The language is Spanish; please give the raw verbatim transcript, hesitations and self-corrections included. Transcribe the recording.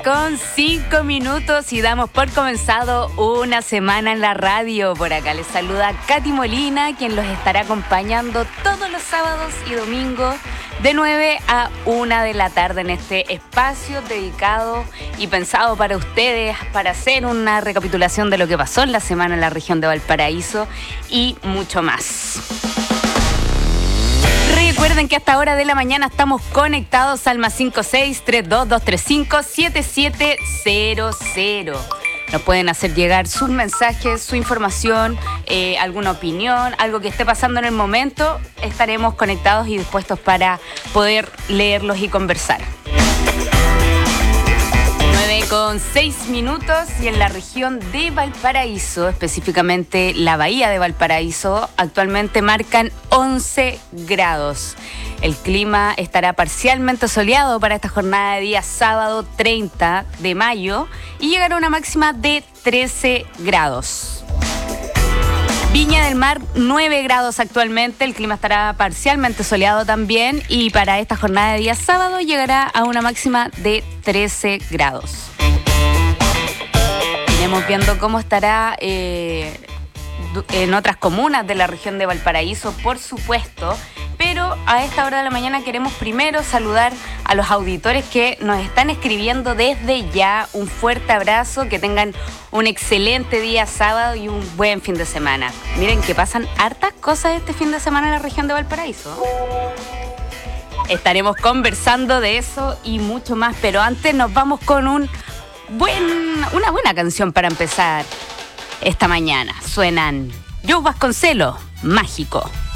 con cinco minutos y damos por comenzado una semana en la radio. Por acá les saluda Katy Molina, quien los estará acompañando todos los sábados y domingos de nueve a una de la tarde en este espacio dedicado y pensado para ustedes, para hacer una recapitulación de lo que pasó en la semana en la región de Valparaíso y mucho más. Recuerden que hasta hora de la mañana estamos conectados al más cinco seis tres dos dos tres cinco siete siete cero cero. Nos pueden hacer llegar sus mensajes, su información, eh, alguna opinión, algo que esté pasando en el momento. Estaremos conectados y dispuestos para poder leerlos y conversar. nueve con seis minutos y en la región de Valparaíso, específicamente la bahía de Valparaíso, actualmente marcan once grados. El clima estará parcialmente soleado para esta jornada de día sábado treinta de mayo y llegará a una máxima de trece grados. Viña del Mar, nueve grados actualmente, el clima estará parcialmente soleado también y para esta jornada de día sábado llegará a una máxima de trece grados. Iremos viendo cómo estará eh, en otras comunas de la región de Valparaíso, por supuesto, pero a esta hora de la mañana queremos primero saludar a los auditores que nos están escribiendo desde ya. Un fuerte abrazo, que tengan un excelente día sábado y un buen fin de semana. Miren que pasan hartas cosas este fin de semana en la región de Valparaíso. Estaremos conversando de eso y mucho más, pero antes nos vamos con un buen, una buena canción para empezar esta mañana. Suenan Joe Vasconcelos, Mágico.